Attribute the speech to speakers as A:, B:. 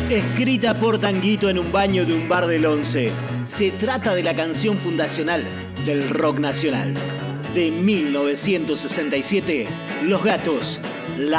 A: Escrita por Tanguito en un baño de un bar del 11. Se trata de la canción fundacional del rock nacional. De 1967, Los Gatos,